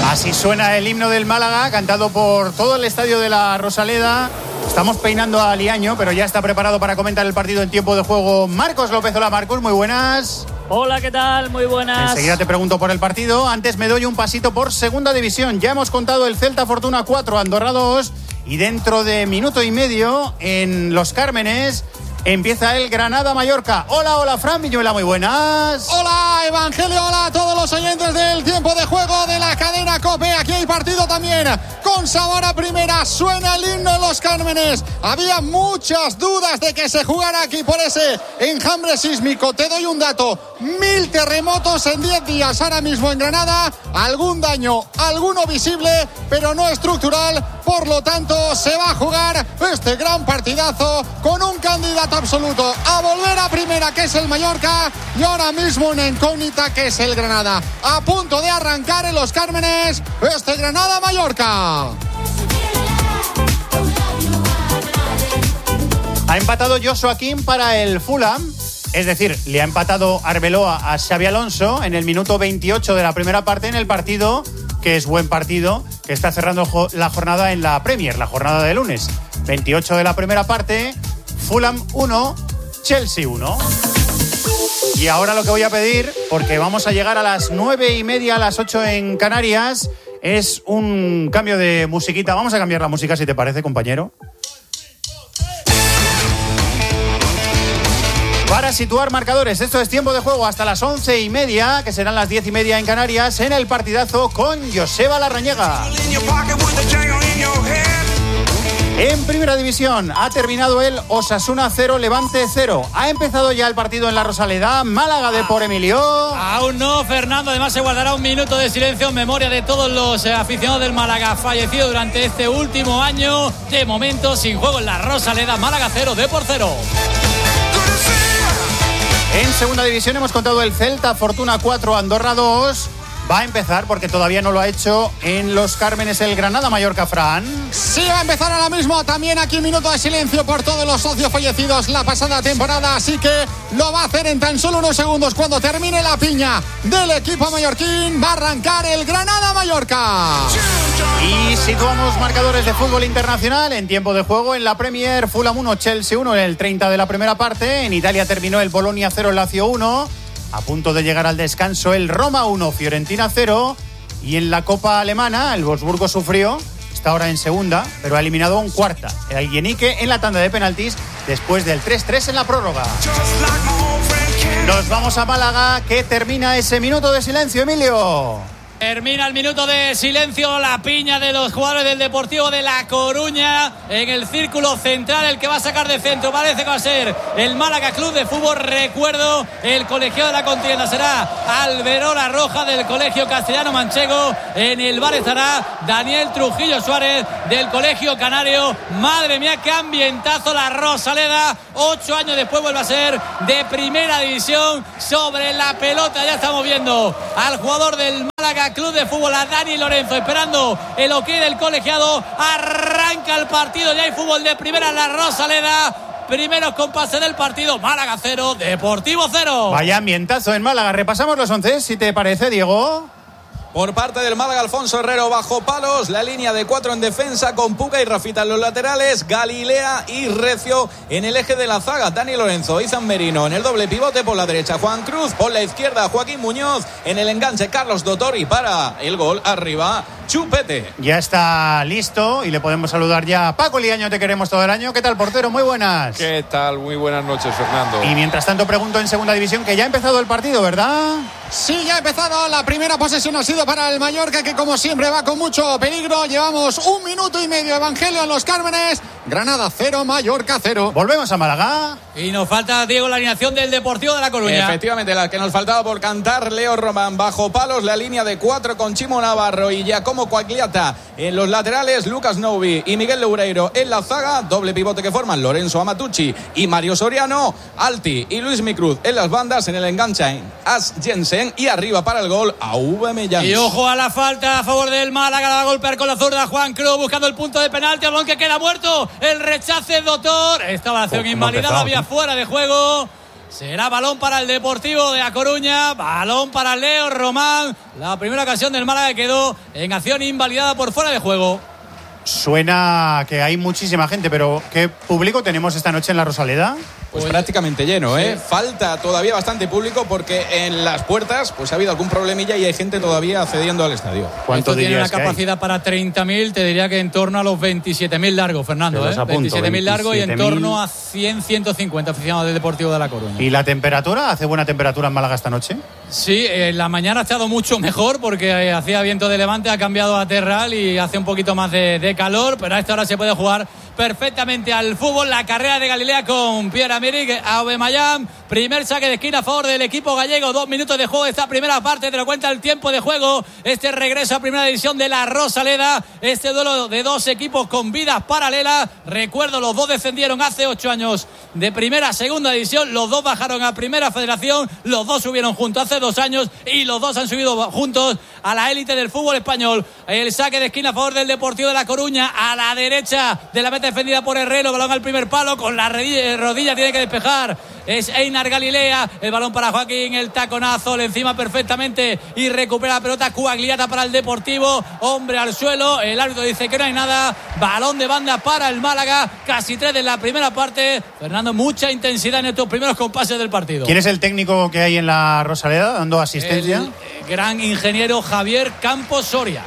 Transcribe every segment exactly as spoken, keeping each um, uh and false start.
Así suena el himno del Málaga, cantado por todo el estadio de la Rosaleda. Estamos peinando a Liaño, pero ya está preparado para comentar el partido en tiempo de juego Marcos López. Hola Marcos, muy buenas. Hola, ¿qué tal? Muy buenas. Enseguida te pregunto por el partido. Antes me doy un pasito por segunda división. Ya hemos contado el Celta Fortuna cuatro, Andorra dos. Y dentro de minuto y medio, en Los Cármenes, empieza el Granada-Mallorca. Hola, hola, Fran Viñuela, muy buenas. Hola, Evangelio, hola a todos los oyentes del tiempo de juego de la cadena COPE. Aquí hay partido también con sabor a primera. Suena el himno en Los Cármenes. Había muchas dudas de que se jugara aquí por ese enjambre sísmico. Te doy un dato. Mil terremotos en diez días ahora mismo en Granada. Algún daño, alguno visible, pero no estructural. Por lo tanto, se va a jugar este gran partidazo con un candidato absoluto a volver a primera, que es el Mallorca, y ahora mismo una incógnita, que es el Granada. A punto de arrancar en Los Cármenes este Granada-Mallorca. Ha empatado Joshua King para el Fulham. Es decir, le ha empatado Arbeloa a Xabi Alonso en el minuto veintiocho de la primera parte en el partido, que es buen partido, que está cerrando la jornada en la Premier, la jornada de lunes. veintiocho de la primera parte, Fulham uno, Chelsea uno. Y ahora lo que voy a pedir, porque vamos a llegar a las nueve y media, a las ocho en Canarias, es un cambio de musiquita. Vamos a cambiar la música, si te parece, compañero. Para situar marcadores, esto es tiempo de juego hasta las once y media, que serán las diez y media en Canarias, en el partidazo con Joseba Larrañaga. En primera división ha terminado el Osasuna cero, Levante cero. Ha empezado ya el partido en la Rosaleda, Málaga de por Emilio. Aún no, Fernando. Además se guardará un minuto de silencio en memoria de todos los aficionados del Málaga fallecidos durante este último año. De momento sin juego en la Rosaleda, Málaga cero, Depor cero. En segunda división hemos contado el Celta Fortuna cuatro, Andorra dos. Va a empezar, porque todavía no lo ha hecho, en Los Cármenes el Granada-Mallorca, Fran. Sí, va a empezar ahora mismo. También aquí un minuto de silencio por todos los socios fallecidos la pasada temporada. Así que lo va a hacer en tan solo unos segundos. Cuando termine la piña del equipo mallorquín, va a arrancar el Granada-Mallorca. Y situamos marcadores de fútbol internacional en tiempo de juego en la Premier. Fulham uno, Chelsea uno en el treinta de la primera parte. En Italia terminó el Bolonia cero, Lazio uno. A punto de llegar al descanso el Roma uno, Fiorentina cero. Y en la Copa Alemana el Wolfsburgo sufrió, está ahora en segunda, pero ha eliminado un cuarta, el Guienique, en la tanda de penaltis después del tres tres en la prórroga. Nos vamos a Málaga, que termina ese minuto de silencio, Emilio. Termina el minuto de silencio, la piña de los jugadores del Deportivo de La Coruña en el círculo central. El que va a sacar de centro parece que va a ser el Málaga Club de Fútbol. Recuerdo, el colegiado de la contienda será Alberola Roja del Colegio Castellano Manchego. En el bar estará Daniel Trujillo Suárez del Colegio Canario. Madre mía, qué ambientazo la Rosaleda. Ocho años después vuelve a ser de primera división. Sobre la pelota ya estamos viendo al jugador del Málaga Club de Fútbol, a Dani Lorenzo, esperando el ok del colegiado. Arranca el partido, ya hay fútbol de primera en la Rosaleda. Primeros compases del partido, Málaga cero, Deportivo cero. Vaya ambientazo en Málaga. Repasamos los once, si te parece, Diego. Por parte del Málaga, Alfonso Herrero bajo palos, la línea de cuatro en defensa con Puca y Rafita en los laterales, Galilea y Recio en el eje de la zaga, Dani Lorenzo, Izan Merino en el doble pivote, por la derecha Juan Cruz, por la izquierda Joaquín Muñoz, en el enganche Carlos Dotor, y para el gol arriba Chupete. Ya está listo y le podemos saludar ya a Paco Liaño, te queremos todo el año. ¿Qué tal, portero? Muy buenas. ¿Qué tal? Muy buenas noches, Fernando. Y mientras tanto pregunto en segunda división, que ya ha empezado el partido, ¿verdad? Sí, ya ha empezado. La primera posesión ha sido para el Mallorca, que como siempre va con mucho peligro. Llevamos un minuto y medio, Evangelio, en Los Cármenes. Granada cero, Mallorca cero. Volvemos a Málaga. Y nos falta, Diego, la alineación del Deportivo de La Coruña. Efectivamente, la que nos faltaba por cantar, Leo Román bajo palos, la línea de cuatro con Chimo Navarro y Giacomo Coagliata en los laterales, Lucas Novi y Miguel Loureiro en la zaga, doble pivote que forman Lorenzo Amatucci y Mario Soriano, Alti y Luis Micruz en las bandas, en el enganche As Jensen, y arriba para el gol a V. Mellán. Y ojo a la falta a favor del Málaga, la va a golpear con la zurda Juan Cruz, buscando el punto de penalti, balón que queda muerto, el rechace Dotor, esta acción oh, invalidada, había fuera de juego. Será balón para el Deportivo de A Coruña, balón para Leo Román. La primera ocasión del Málaga quedó en acción invalidada por fuera de juego. Suena que hay muchísima gente, pero ¿qué público tenemos esta noche en la Rosaleda? Pues prácticamente lleno, ¿eh? Sí. Falta todavía bastante público porque en las puertas pues ha habido algún problemilla y hay gente todavía accediendo al estadio. ¿Cuánto Esto tiene una dirías que hay? capacidad para treinta mil, te diría que en torno a los veintisiete mil largos, Fernando. Te los ¿eh? apunto, veintisiete mil largos y en veintisiete mil. torno a cien, ciento cincuenta aficionados del Deportivo de La Coruña. ¿Y la temperatura? ¿Hace buena temperatura en Málaga esta noche? Sí, eh, la mañana ha estado mucho mejor porque eh, hacía viento de levante, ha cambiado a terral y hace un poquito más de, de calor, pero a esta hora se puede jugar perfectamente al fútbol. La carrera de Galilea con Pierre-Emerick Aubameyang, primer saque de esquina a favor del equipo gallego. Dos minutos de juego de esta primera parte, te lo cuenta el tiempo de juego. Este regreso a primera división de la Rosaleda, este duelo de dos equipos con vidas paralelas. Recuerdo, los dos descendieron hace ocho años de primera a segunda división, los dos bajaron a primera federación, los dos subieron juntos hace dos años y los dos han subido juntos a la élite del fútbol español. El saque de esquina a favor del Deportivo de La Coruña, a la derecha de la meta defendida por Herrero, balón al primer palo, con la rodilla, rodilla tiene que despejar, es Einar Galilea, el balón para Joaquín, el taconazo, le encima perfectamente y recupera la pelota Cuagliata para el Deportivo, hombre al suelo, el árbitro dice que no hay nada, balón de banda para el Málaga, casi tres de la primera parte. Fernando, mucha intensidad en estos primeros compases del partido. ¿Quién es el técnico que hay en la Rosaleda dando asistencia? El eh, gran ingeniero Javier Campos Soria.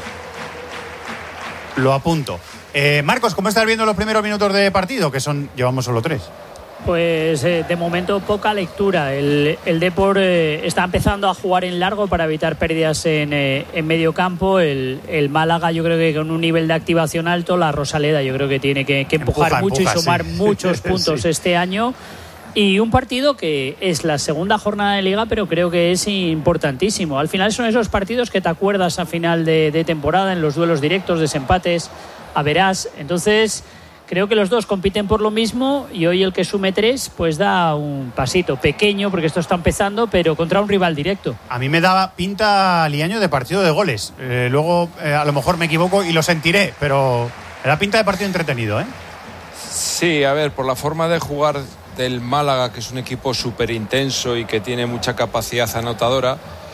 Lo apunto. Eh, Marcos, ¿cómo estás viendo los primeros minutos de partido? Que son, llevamos solo tres. Pues eh, de momento poca lectura. El, el Depor eh, está empezando a jugar en largo para evitar pérdidas en, eh, en medio campo. El, el Málaga, yo creo que con un nivel de activación alto. La Rosaleda, yo creo que tiene que, que empujar Empuja, mucho empuja, y sumar sí. muchos puntos Sí. este año. Y un partido que es la segunda jornada de Liga, pero creo que es importantísimo. Al final son esos partidos que te acuerdas a final de, de temporada, en los duelos directos, desempates, a verás. Entonces, creo que los dos compiten por lo mismo y hoy el que sume tres, pues da un pasito pequeño, porque esto está empezando, pero contra un rival directo. A mí me daba pinta Liaño de partido de goles. Eh, luego, eh, a lo mejor me equivoco y lo sentiré, pero me da pinta de partido entretenido, ¿eh? Sí, a ver, por la forma de jugar del Málaga, que es un equipo súper intenso y que tiene mucha capacidad anotadora,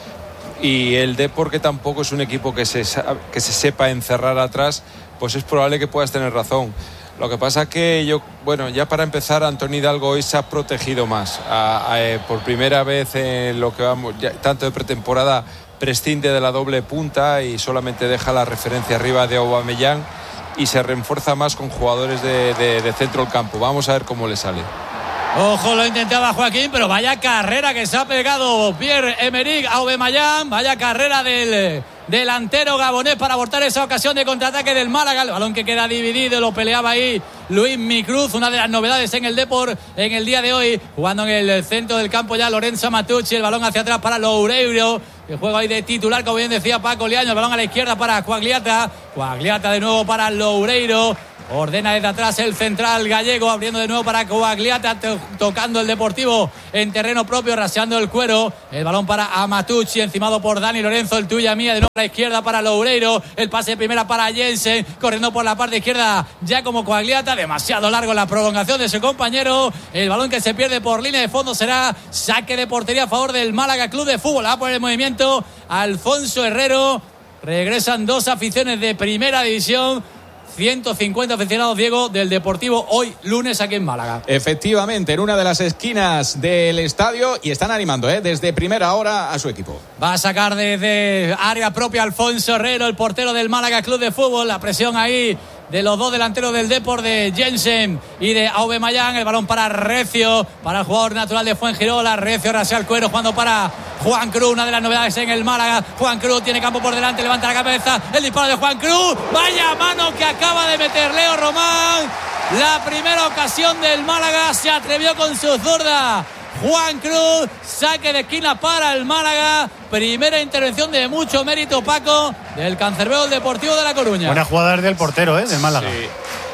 y el Depor, que tampoco es un equipo que se, que se sepa encerrar atrás, pues es probable que puedas tener razón. Lo que pasa que yo, bueno, ya para empezar, Antonio Hidalgo hoy se ha protegido más. A, a, eh, por primera vez en lo que vamos, ya, tanto de pretemporada, prescinde de la doble punta y solamente deja la referencia arriba de Aubameyang y se refuerza más con jugadores de, de, de centro del campo. Vamos a ver cómo le sale. Ojo, lo intentaba Joaquín, pero vaya carrera que se ha pegado Pierre-Emerick Aubameyang, vaya carrera del delantero gabonés para abortar esa ocasión de contraataque del Málaga. El balón que queda dividido, lo peleaba ahí Luis Micruz, una de las novedades en el Depor en el día de hoy, jugando en el centro del campo ya Lorenzo Matucci, el balón hacia atrás para Loureiro, que juega ahí de titular, como bien decía Paco Liaño, el balón a la izquierda para Cuagliata, Cuagliata de nuevo para Loureiro. Ordena desde atrás el central gallego, abriendo de nuevo para Coagliata, to- tocando el Deportivo en terreno propio, raseando el cuero. El balón para Amatucci, encimado por Dani Lorenzo, el tuya mía, de nuevo a la izquierda para Loureiro. El pase de primera para Jensen, corriendo por la parte izquierda ya como Coagliata, demasiado largo la prolongación de su compañero. El balón que se pierde por línea de fondo será saque de portería a favor del Málaga Club de Fútbol. Va por el movimiento Alfonso Herrero. Regresan dos aficiones de primera división. ciento cincuenta aficionados, Diego, del Deportivo hoy lunes aquí en Málaga. Efectivamente, en una de las esquinas del estadio y están animando ¿eh? desde primera hora a su equipo. Va a sacar desde área propia Alfonso Herrero, el portero del Málaga Club de Fútbol. La presión ahí de los dos delanteros del Depor, de Jensen y de Aubameyang. El balón para Recio, para el jugador natural de Fuengirola. Recio rasea el cuero, jugando para Juan Cruz, una de las novedades en el Málaga. Juan Cruz tiene campo por delante, levanta la cabeza, el disparo de Juan Cruz. Vaya mano que acaba de meter Leo Román. La primera ocasión del Málaga, se atrevió con su zurda Juan Cruz, saque de esquina para el Málaga. Primera intervención de mucho mérito, Paco, del cancerbero del Deportivo de La Coruña. Buena jugada del portero, ¿eh? Del Málaga. Sí.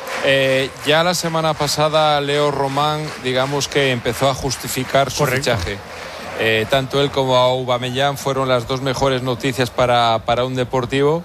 Eh, ya la semana pasada Leo Román, digamos que empezó a justificar su Correcto. fichaje. Eh, tanto él como Aubameyang fueron las dos mejores noticias para, para un Deportivo.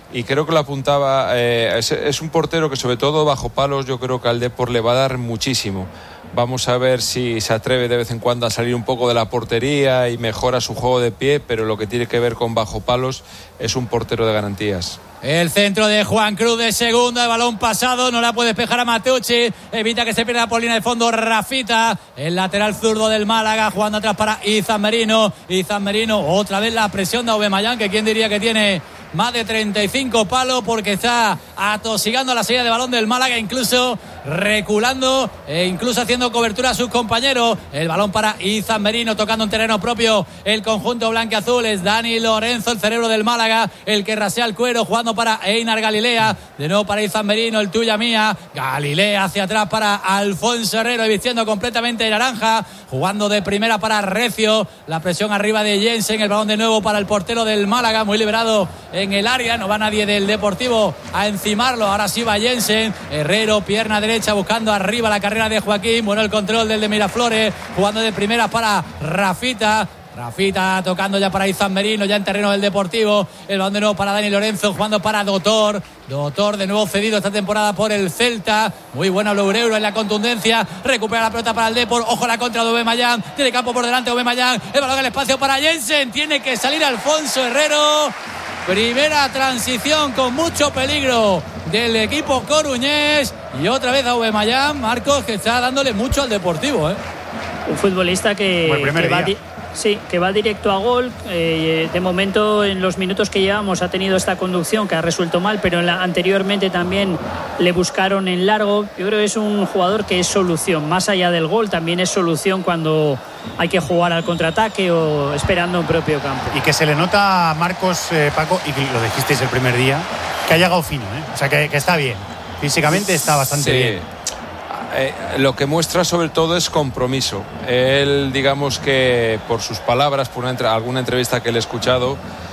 y creo que lo apuntaba, eh, es, es un portero que sobre todo bajo palos yo creo que al Depor le va a dar muchísimo. Vamos a ver si se atreve de vez en cuando a salir un poco de la portería y mejora su juego de pie, pero lo que tiene que ver con bajo palos es un portero de garantías. El centro de Juan Cruz de segunda, el balón pasado, no la puede despejar a Mateucci, evita que se pierda por línea de fondo Rafita, el lateral zurdo del Málaga, jugando atrás para Izan Merino, Izan Merino, otra vez la presión de Aubameyang, que quién diría que tiene más de treinta y cinco palos, porque está atosigando la salida de balón del Málaga, incluso reculando e incluso haciendo cobertura a sus compañeros. El balón para Izan Merino, tocando en terreno propio el conjunto blanquiazul. Es Dani Lorenzo, el cerebro del Málaga, el que rasea el cuero, jugando para Einar Galilea, de nuevo para Izan Merino, el tuya mía, Galilea hacia atrás para Alfonso Herrero, vistiendo completamente de naranja, jugando de primera para Recio, la presión arriba de Jensen, el balón de nuevo para el portero del Málaga, muy liberado en el área, no va nadie del Deportivo a encimarlo, ahora sí va Jensen, Herrero, pierna derecha, buscando arriba la carrera de Joaquín, bueno el control del de Miraflores, jugando de primera para Rafita, Rafita tocando ya para Izan Merino, ya en terreno del Deportivo, el balón de nuevo para Dani Lorenzo, jugando para Dotor, Dotor de nuevo cedido esta temporada por el Celta, muy bueno Loureiro en la contundencia, recupera la pelota para el Depor, ojo la contra de Aubameyang, tiene campo por delante Aubameyang, el balón al espacio para Jensen, tiene que salir Alfonso Herrero, primera transición con mucho peligro del equipo coruñés, y otra vez Aubameyang, Marcos, que está dándole mucho al Deportivo, ¿eh? Un futbolista que, que va di- sí, que va directo a gol. Eh, de momento, en los minutos que llevamos, ha tenido esta conducción que ha resuelto mal, pero en la, anteriormente también le buscaron en largo. Yo creo que es un jugador que es solución, más allá del gol, también es solución cuando hay que jugar al contraataque o esperando un propio campo. Y que se le nota a Marcos, eh, Paco, y que lo dijisteis el primer día, que ha llegado fino, ¿eh? O sea, que, que está bien. Físicamente está bastante sí. bien. Eh, lo que muestra sobre todo es compromiso. Él, digamos que por sus palabras, por una entre, alguna entrevista que le he escuchado,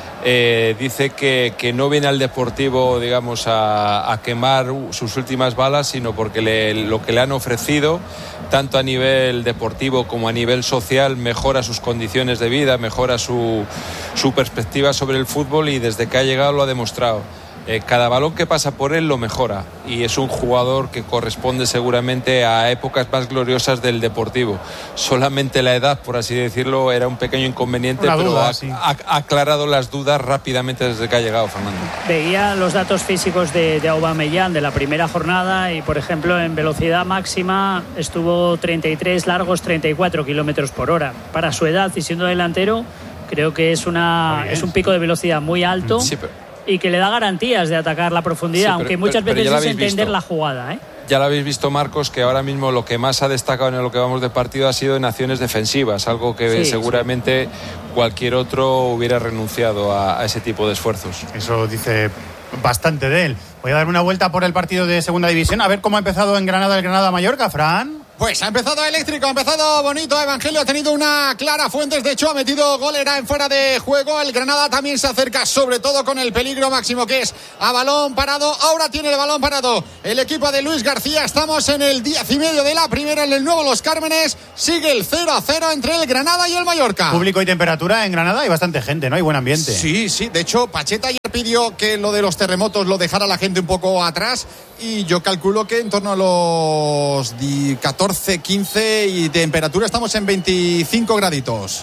eh, dice que, que no viene al Deportivo, digamos, a, a quemar sus últimas balas, sino porque le, lo que le han ofrecido, tanto a nivel deportivo como a nivel social, mejora sus condiciones de vida, mejora su, su perspectiva sobre el fútbol, y desde que ha llegado lo ha demostrado. Eh, cada balón que pasa por él lo mejora, y es un jugador que corresponde seguramente a épocas más gloriosas del Deportivo. Solamente la edad, por así decirlo, era un pequeño inconveniente, Una pero duda, ha, sí. ha, ha aclarado las dudas rápidamente desde que ha llegado Fernando. Veía los datos físicos de, de Aubameyang de la primera jornada y, por ejemplo, en velocidad máxima estuvo treinta y tres largos, treinta y cuatro kilómetros por hora. Para su edad y siendo delantero, creo que es, una, es un pico de velocidad muy alto. Sí, pero... y que le da garantías de atacar la profundidad, Sí, pero, aunque muchas pero, veces pero es entender visto. la jugada, ¿eh? Ya lo habéis visto, Marcos, que ahora mismo lo que más ha destacado en lo que vamos de partido ha sido en acciones defensivas, algo que Sí, seguramente sí. cualquier otro hubiera renunciado a, a ese tipo de esfuerzos. Eso dice bastante de él. Voy a dar una vuelta por el partido de Segunda División, a ver cómo ha empezado en Granada el Granada-Mallorca, Fran. Pues ha empezado eléctrico, ha empezado bonito. Evangelio ha tenido una clara Fuentes, de hecho ha metido gol, era en fuera de juego. El Granada también se acerca, sobre todo con el peligro máximo que es a balón parado. Ahora tiene el balón parado el equipo de Luis García. Estamos en el diez y medio de la primera en el nuevo Los Cármenes. Sigue el cero a cero entre el Granada y el Mallorca. Público y temperatura en Granada, hay bastante gente, ¿no? Hay buen ambiente. Sí, sí, de hecho Pacheta ayer pidió que lo de los terremotos lo dejara la gente un poco atrás, y yo calculo que en torno a los catorce, quince, y de temperatura estamos en veinticinco graditos.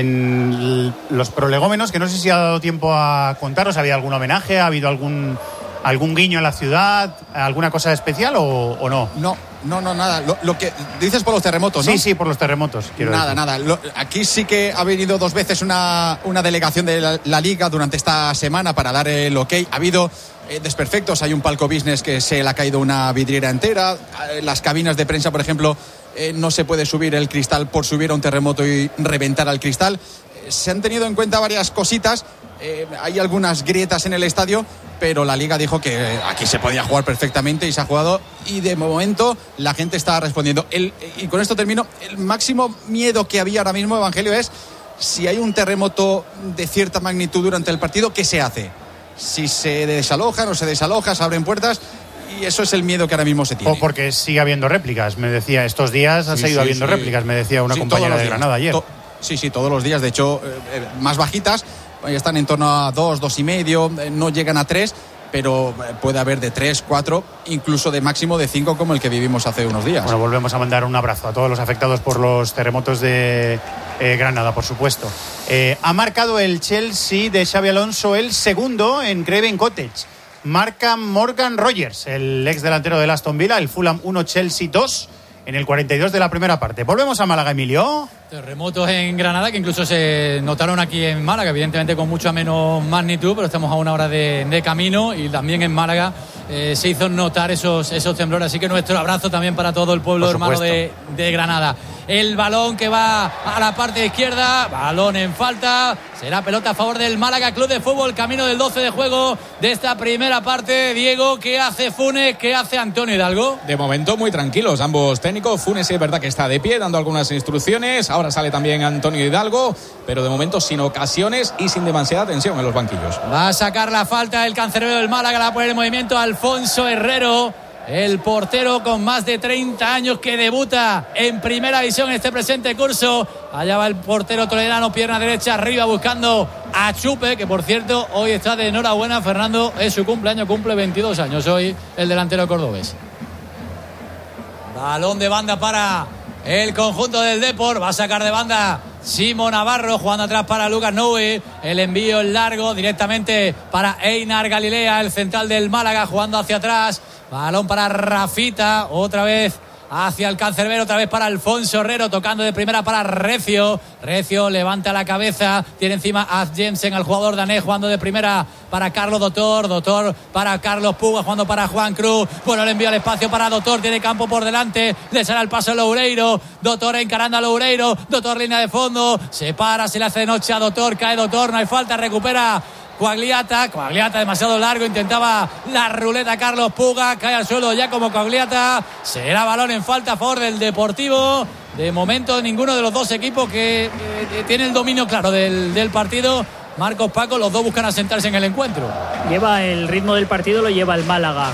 En los prolegómenos, que no sé si ha dado tiempo a contaros, ¿ha habido algún homenaje? ¿Ha habido algún, algún guiño en la ciudad? ¿Alguna cosa especial o, o no? No, no, no, nada. Lo, lo que dices por los terremotos, ¿no? Sí, sí, por los terremotos. Quiero nada, decir. nada. Lo, aquí sí que ha venido dos veces una, una delegación de la, la Liga durante esta semana para dar el ok. Ha habido eh, desperfectos. Hay un palco business que se le ha caído una vidriera entera. Las cabinas de prensa, por ejemplo, eh, no se puede subir el cristal por subir a un terremoto y reventar al cristal. Eh, se han tenido en cuenta varias cositas. Eh, hay algunas grietas en el estadio, pero la Liga dijo que aquí se podía jugar perfectamente y se ha jugado, y de momento la gente está respondiendo. El, y con esto termino. El máximo miedo que había ahora mismo, Evangelio, es si hay un terremoto de cierta magnitud durante el partido, ¿qué se hace? Si se desaloja, no se desaloja, se abren puertas, y eso es el miedo que ahora mismo se tiene. O porque sigue habiendo réplicas, me decía, estos días ha Sí, seguido sí, habiendo sí. réplicas, me decía una Sí, compañera todos los de días. Granada ayer. To- sí, sí, todos los días, de hecho, eh, eh, más bajitas, están en torno a dos, dos y medio, eh, no llegan a tres, pero puede haber de tres, cuatro, incluso de máximo de cinco, como el que vivimos hace unos días. Bueno, volvemos a mandar un abrazo a todos los afectados por los terremotos de eh, Granada, por supuesto. Eh, ha marcado el Chelsea de Xabi Alonso el segundo en Craven Cottage. Marca Morgan Rogers, el ex delantero del Aston Villa, el Fulham uno, Chelsea dos, en el cuarenta y dos de la primera parte. Volvemos a Málaga, Emilio. Terremotos en Granada que incluso se notaron aquí en Málaga, evidentemente con mucha menos magnitud, pero estamos a una hora de, de camino y también en Málaga eh, se hizo notar esos, esos temblores. Así que nuestro abrazo también para todo el pueblo hermano de, de Granada. El balón que va a la parte izquierda, balón en falta, será pelota a favor del Málaga Club de Fútbol, camino del doce de juego de esta primera parte. Diego, ¿qué hace Funes? ¿Qué hace Antonio Hidalgo? De momento muy tranquilos ambos técnicos. Funes es verdad que está de pie dando algunas instrucciones, ahora sale también Antonio Hidalgo, pero de momento sin ocasiones y sin demasiada tensión en los banquillos. Va a sacar la falta el cancerbero del Málaga, la pone en movimiento Alfonso Herrero, el portero con más de treinta años que debuta en primera división en este presente curso. Allá va el portero toledano, pierna derecha arriba buscando a Chupe, que por cierto hoy está de enhorabuena. Fernando, es su cumpleaños, cumple veintidós años hoy el delantero cordobés. Balón de banda para el conjunto del Depor, va a sacar de banda Simo Navarro, jugando atrás para Lucas Noue, el envío en largo directamente para Einar Galilea, el central del Málaga, jugando hacia atrás, balón para Rafita, otra vez hacia el cancerbero, otra vez para Alfonso Herrero, tocando de primera para Recio. Recio levanta la cabeza, tiene encima a Jensen, al jugador danés, jugando de primera para Carlos Dotor, Dotor para Carlos Puga, jugando para Juan Cruz. Bueno, le envía el espacio para Dotor, tiene campo por delante, le sale el paso a Loureiro, Dotor encarando a Loureiro, Dotor línea de fondo, se para, se le hace de noche a Dotor, cae Dotor, no hay falta, recupera Coagliata, Coagliata demasiado largo, intentaba la ruleta Carlos Puga, cae al suelo ya como Coagliata, será balón en falta a favor del Deportivo. De momento ninguno de los dos equipos que, que, que tiene el dominio claro del, del partido. Marcos, Paco, los dos buscan asentarse en el encuentro. Lleva el ritmo del partido, lo lleva el Málaga.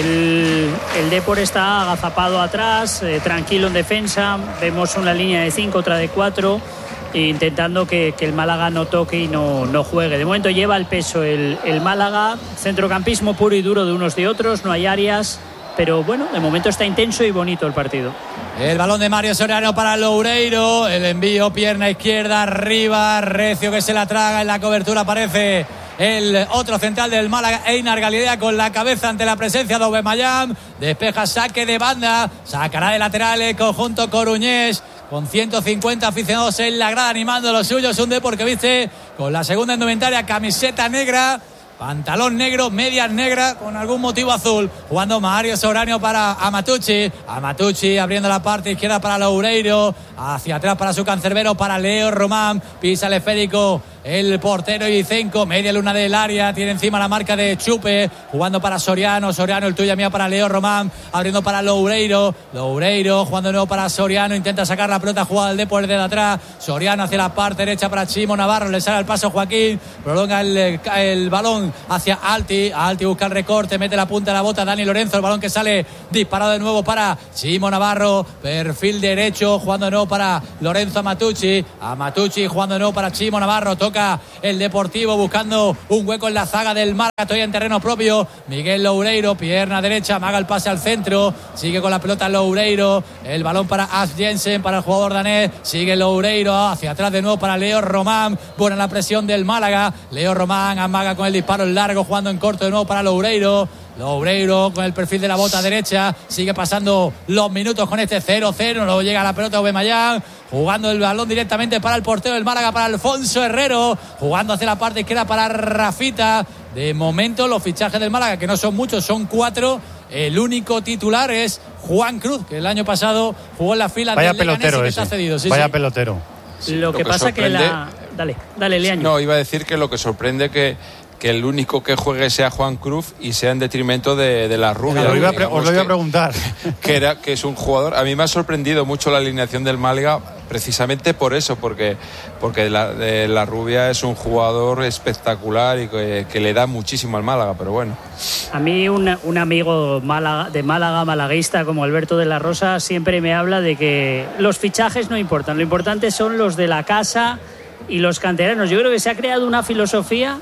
El, el Depor está agazapado atrás, eh, tranquilo en defensa. Vemos una línea de cinco, otra de cuatro, intentando que, que el Málaga no toque y no, no juegue. De momento lleva el peso el, el Málaga. Centrocampismo puro y duro de unos de otros, no hay áreas, pero bueno, de momento está intenso y bonito el partido. El balón de Mario Soriano para Loureiro, el envío pierna izquierda arriba, Recio que se la traga, en la cobertura aparece el otro central del Málaga, Einar Galilea, con la cabeza ante la presencia de Aubameyang, despeja, saque de banda, sacará de lateral el conjunto coruñés, con ciento cincuenta aficionados en la grada animando a los suyos. Un Depor que viste con la segunda indumentaria, camiseta negra, pantalón negro, medias negras con algún motivo azul, jugando Mario Soranio para Amatucci, Amatucci abriendo la parte izquierda para Loureiro, hacia atrás para su cancerbero, para Leo Román, pisa el esférico el portero Icenco, media luna del área, tiene encima la marca de Chupe, jugando para Soriano, Soriano el tuya mía para Leo Román, abriendo para Loureiro, Loureiro jugando de nuevo para Soriano, intenta sacar la pelota, jugada del Depor desde atrás, Soriano hacia la parte derecha para Chimo Navarro, le sale al paso Joaquín, prolonga el, el balón hacia Alti, Alti busca el recorte, mete la punta de la bota Dani Lorenzo, el balón que sale disparado de nuevo para Chimo Navarro, perfil derecho, jugando de nuevo para Lorenzo Amatucci, Amatucci jugando de nuevo para Chimo Navarro, toca el Deportivo buscando un hueco en la zaga del Málaga, todavía en terreno propio, Miguel Loureiro, pierna derecha, amaga el pase al centro, sigue con la pelota Loureiro, el balón para As Jensen, para el jugador danés, sigue Loureiro, hacia atrás de nuevo para Leo Román, buena la presión del Málaga, Leo Román amaga con el disparo en largo, jugando en corto de nuevo para Loureiro, Loureiro con el perfil de la bota derecha, sigue pasando los minutos con este cero cero, no llega la pelota Aubameyang, jugando el balón directamente para el portero del Málaga, para Alfonso Herrero, jugando hacia la parte izquierda para Rafita. De momento los fichajes del Málaga, que no son muchos, son cuatro, el único titular es Juan Cruz, que el año pasado jugó en la fila Vaya del Leganés y que ese. está cedido. Sí, Vaya sí. pelotero. Sí, lo, lo que, que pasa sorprende... que la... Dale, dale, Leaño. No, iba a decir que lo que sorprende que que el único que juegue sea Juan Cruz y sea en detrimento de, de la Rubia. Os lo iba a, pre- os lo iba a preguntar. Que, era, que es un jugador... A mí me ha sorprendido mucho la alineación del Málaga precisamente por eso, porque, porque la, de la Rubia es un jugador espectacular y que, que le da muchísimo al Málaga, pero bueno. A mí un, un amigo Málaga, de Málaga, malaguista como Alberto de la Rosa, siempre me habla de que los fichajes no importan, lo importante son los de la casa y los canteranos. Yo creo que se ha creado una filosofía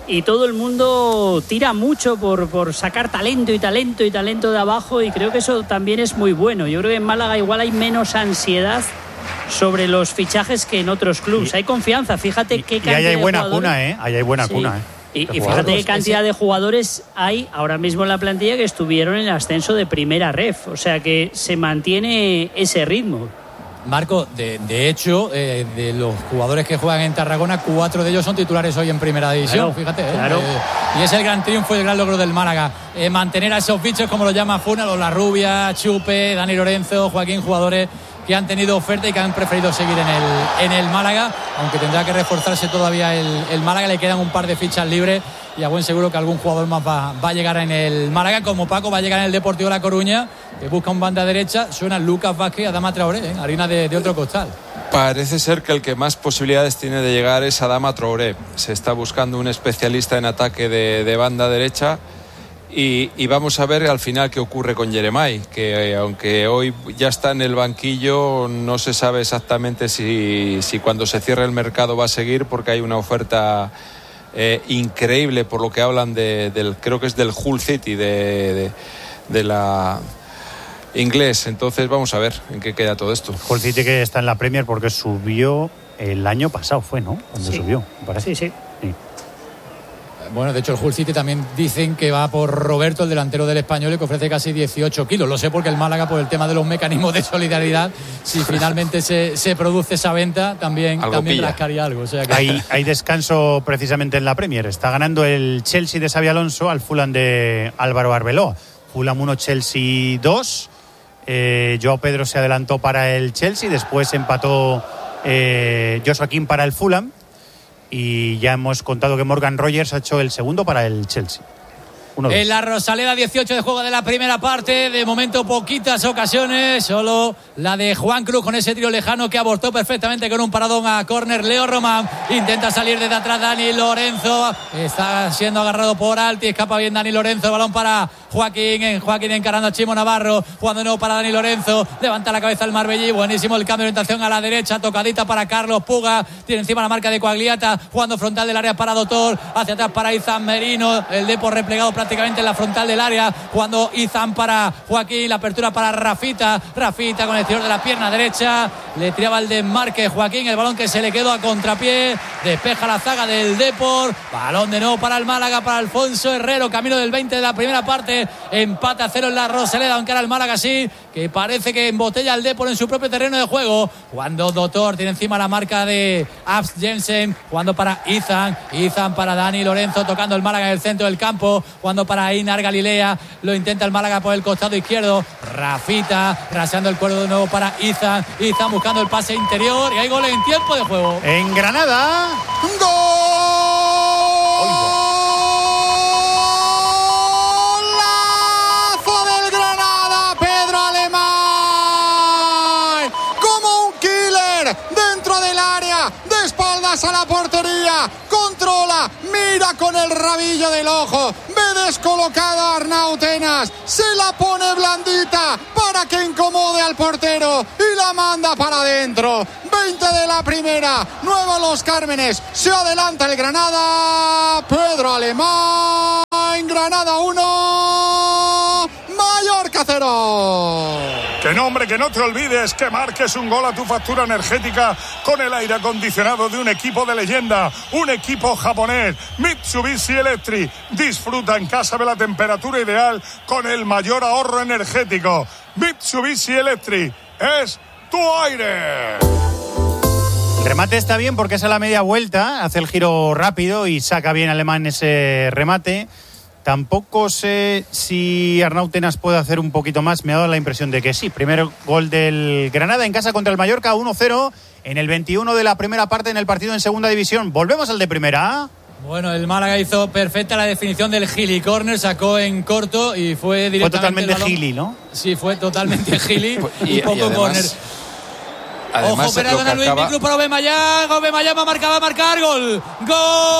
y todo el mundo tira mucho por, por sacar talento y talento y talento de abajo, y creo que eso también es muy bueno. Yo creo que en Málaga igual hay menos ansiedad sobre los fichajes que en otros clubes. Hay confianza, fíjate qué cantidad y ahí hay buena de jugadores... cuna, ¿eh? Ahí hay buena sí. cuna, ¿eh? Y, y fíjate qué cantidad de jugadores hay ahora mismo en la plantilla que estuvieron en el ascenso de primera ref. O sea que se mantiene ese ritmo. Marco, de, de hecho, eh, de los jugadores que juegan en Tarragona, cuatro de ellos son titulares hoy en primera división. Claro, fíjate. Eh, claro. Eh, y es el gran triunfo y el gran logro del Málaga. Eh, mantener a esos bichos, como lo llama Funa, los La Rubia, Chupe, Dani Lorenzo, Joaquín, jugadores que han tenido oferta y que han preferido seguir en el, en el Málaga, aunque tendrá que reforzarse todavía el, el Málaga. Le quedan un par de fichas libres y a buen seguro que algún jugador más va, va a llegar en el Málaga, como Paco va a llegar en el Deportivo La Coruña, que busca un banda derecha. Suena Lucas Vázquez y Adama Traoré, ¿eh? harina de, de otro costal. Parece ser que el que más posibilidades tiene de llegar es Adama Traoré. Se está buscando un especialista en ataque de, de banda derecha. Y, y vamos a ver al final qué ocurre con Yeremay, que eh, aunque hoy ya está en el banquillo, no se sabe exactamente si, si cuando se cierre el mercado va a seguir, porque hay una oferta eh, increíble, por lo que hablan de, del, creo que es del Hull City de, de, de la inglés. Entonces vamos a ver en qué queda todo esto. Hull City, que está en la Premier porque subió el año pasado, fue, ¿no? Cuando sí. subió, me parece. Sí, sí. sí. Bueno, de hecho el Hull City también dicen que va por Roberto, el delantero del Español, y que ofrece casi dieciocho kilos. Lo sé porque el Málaga, por el tema de los mecanismos de solidaridad, si finalmente se, se produce esa venta, también, también rascaría algo. O sea que... hay, hay descanso precisamente en la Premier. Está ganando el Chelsea de Xabi Alonso al Fulham de Álvaro Arbeloa. Fulham uno, Chelsea dos. Eh, Joao Pedro se adelantó para el Chelsea, después empató eh, Joshua King para el Fulham. Y ya hemos contado que Morgan Rogers ha hecho el segundo para el Chelsea. En la Rosaleda, dieciocho de juego de la primera parte. De momento poquitas ocasiones, solo la de Juan Cruz con ese tiro lejano que abortó perfectamente con un paradón a córner. Leo Román intenta salir desde atrás Dani Lorenzo, está siendo agarrado por Alti, escapa bien Dani Lorenzo, el balón para Joaquín, Joaquín encarando a Chimo Navarro, jugando nuevo para Dani Lorenzo, levanta la cabeza el Marbellí, buenísimo el cambio de orientación a la derecha, tocadita para Carlos Puga, tiene encima la marca de Coagliata, jugando frontal del área para Dotor, hacia atrás para Izan Merino, el Depor replegado prácticamente en la frontal del área, cuando Izan para Joaquín, la apertura para Rafita, Rafita con el exterior de la pierna derecha, le tiraba el desmarque Joaquín, el balón que se le quedó a contrapié, despeja la zaga del Depor, balón de nuevo para el Málaga, para Alfonso Herrero, camino del veinte de la primera parte, empate a cero en la Rosaleda, aunque era el Málaga sí, que parece que embotella el Depor en su propio terreno de juego, cuando Dotor tiene encima la marca de Abs Jensen, jugando para Izan, Izan para Dani Lorenzo, tocando el Málaga en el centro del campo, jugando para Inar Galilea, lo intenta el Málaga por el costado izquierdo, Rafita raseando el cuerpo de nuevo para Izan, Izan buscando el pase interior y hay gol en tiempo de juego. En Granada, ¡golazo del Granada! Pedro Alemán, como un killer dentro del área, de espaldas a la portería, controla, mira con el rabillo del ojo, ve descolocado a Arnau Tenas, se la pone blandita para que incomode al portero y la manda para adentro. veinte de la primera, nuevo Los Cármenes, se adelanta el Granada, Pedro Alemán, Granada uno, Mallorca cero. Que no, hombre, que no te olvides que marques un gol a tu factura energética con el aire acondicionado de un equipo de leyenda, un equipo japonés, Mitsubishi Electric. Disfruta en casa de la temperatura ideal con el mayor ahorro energético. Mitsubishi Electric es tu aire. El remate está bien porque es a la media vuelta, hace el giro rápido y saca bien Alemán ese remate. Tampoco sé si Arnau Tenas puede hacer un poquito más. Me ha dado la impresión de que sí. Primer gol del Granada en casa contra el Mallorca, uno cero en el veintiuno de la primera parte en el partido en segunda división. Volvemos al de primera. Bueno, el Málaga hizo perfecta la definición del Gili corner, sacó en corto y fue directamente... Fue totalmente Gili, ¿no? Sí, fue totalmente Gili y, y poco y además... corner. Además, ojo, Peralta, Luis acaba... Miclub para Aubameyang, Aubameyang va a marcar, va a marcar, gol, gol.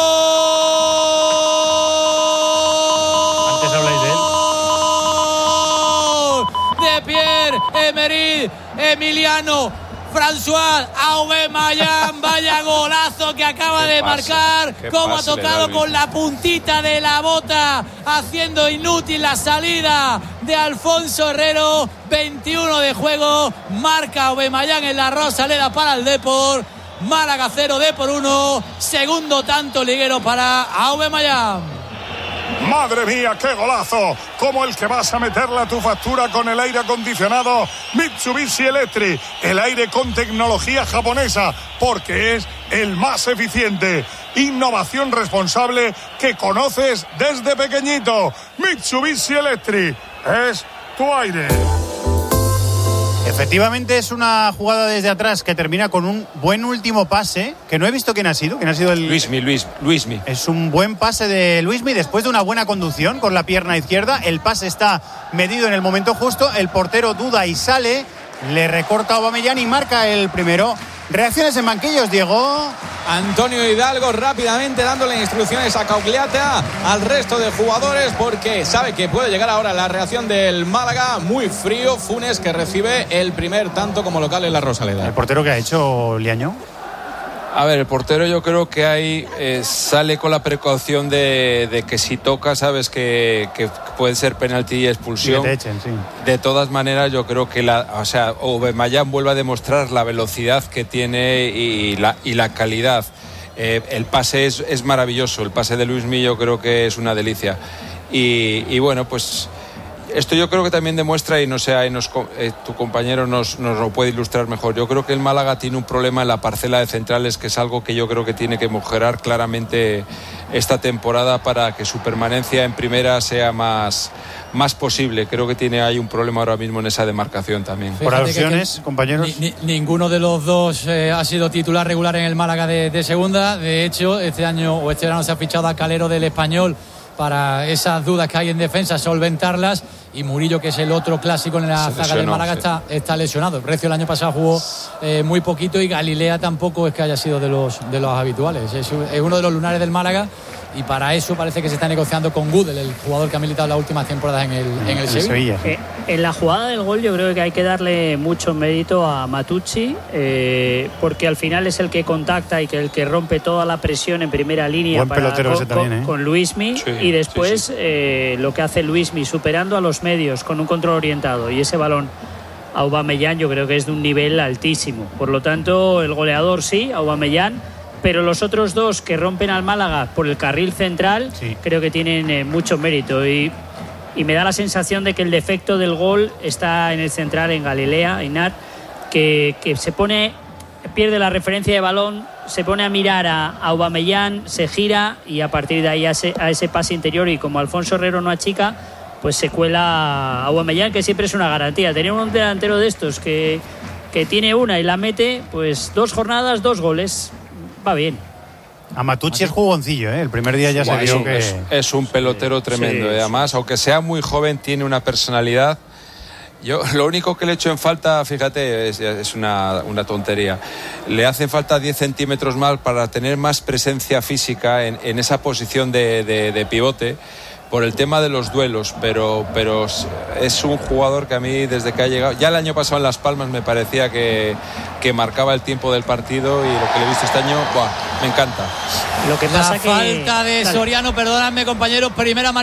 Antes habláis de él. De Pierre Emery Emiliano François Aubameyang, vaya golazo que acaba de pase, marcar, cómo ha tocado con la puntita de la bota, haciendo inútil la salida de Alfonso Herrero. Veintiuno de juego, marca Aubameyang en la Rosaleda para el Depor. Málaga cero, Depor uno, segundo tanto liguero para Aubameyang. Madre mía, qué golazo, como el que vas a meterle a tu factura con el aire acondicionado Mitsubishi Electric, el aire con tecnología japonesa, porque es el más eficiente. Innovación responsable que conoces desde pequeñito. Mitsubishi Electric es tu aire. Efectivamente es una jugada desde atrás que termina con un buen último pase, que no he visto quién ha sido, quién ha sido el... Luismi, Luis, Luismi. Es un buen pase de Luismi después de una buena conducción con la pierna izquierda. El pase está medido en el momento justo, el portero duda y sale, le recorta a Aubameyang y marca el primero. Reacciones en banquillos, Diego. Antonio Hidalgo rápidamente dándole instrucciones a Cogliata, al resto de jugadores, porque sabe que puede llegar ahora la reacción del Málaga. Muy frío, Funes, que recibe el primer tanto como local en la Rosaleda. ¿El portero que ha hecho, Liaño? A ver, el portero yo creo que ahí eh, sale con la precaución de, de que si toca, sabes que, que puede ser penalti y expulsión. Y que te echen, sí. De todas maneras, yo creo que la, o sea, Aubameyang vuelve a demostrar la velocidad que tiene y la, y la calidad. Eh, el pase es, es maravilloso, el pase de Luismi yo creo que es una delicia. Y, y bueno, pues esto yo creo que también demuestra, y no sé, ahí nos, eh, tu compañero nos, nos lo puede ilustrar mejor. Yo creo que el Málaga tiene un problema en la parcela de centrales, que es algo que yo creo que tiene que mejorar claramente esta temporada para que su permanencia en primera sea más, más posible. Creo que tiene ahí un problema ahora mismo en esa demarcación también. Por alusiones, que, que, compañeros. Ni, ni, ninguno de los dos eh, ha sido titular regular en el Málaga de, de segunda. De hecho, este año o este verano se ha fichado a Calero del Español para esas dudas que hay en defensa, solventarlas. Y Murillo, que es el otro clásico en la zaga del Málaga, sí. está, está lesionado. Recio el año pasado jugó eh, muy poquito, y Galilea tampoco es que haya sido de los, de los habituales. Es, es uno de los lunares del Málaga, y para eso parece que se está negociando con Gudel, el jugador que ha militado las últimas temporadas en el, en el Sevilla. Sevilla. Eh, en la jugada del gol yo creo que hay que darle mucho mérito a Matucci, eh, porque al final es el que contacta y que el que rompe toda la presión en primera línea. Buen para, pelotero con, ese también, con, ¿eh? con Luismi, sí, y después sí, sí. Eh, lo que hace Luismi superando a los medios con un control orientado, y ese balón a Aubameyang yo creo que es de un nivel altísimo. Por lo tanto, el goleador sí, Aubameyang, pero los otros dos que rompen al Málaga por el carril central, sí, creo que tienen eh, mucho mérito, y, y me da la sensación de que el defecto del gol está en el central, en Galilea, Inat, que, que se pone, pierde la referencia de balón, se pone a mirar a, a Aubameyang, se gira, y a partir de ahí a ese, a ese pase interior, y como Alfonso Herrero no achica, pues se cuela a Aubameyang, que siempre es una garantía. Tener un delantero de estos que, que tiene una y la mete, pues dos jornadas, dos goles, va bien. A Matucci es jugoncillo, ¿eh? El primer día ya bueno, se vio que... Es, es un pelotero sí, tremendo, sí, ¿eh? Además, aunque sea muy joven, tiene una personalidad. Yo lo único que le echo en falta, fíjate, es, es una, una tontería. Le hacen falta diez centímetros más para tener más presencia física en, en esa posición de, de, de pivote, por el tema de los duelos, pero, pero es un jugador que a mí desde que ha llegado, ya el año pasado en Las Palmas me parecía que, que marcaba el tiempo del partido, y lo que le he visto este año, ¡buah!, me encanta. Lo que pasa la que falta de Soriano, perdóname compañeros, primera